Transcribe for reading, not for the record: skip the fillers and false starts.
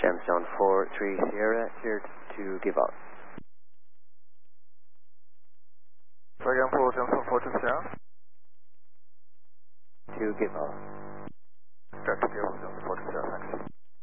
Gemstone 43 Sierra, cleared to give up. Again for Gemstone 43 Sierra. To give up. Cleared to give up, Gemstone 43 Sierra, thanks.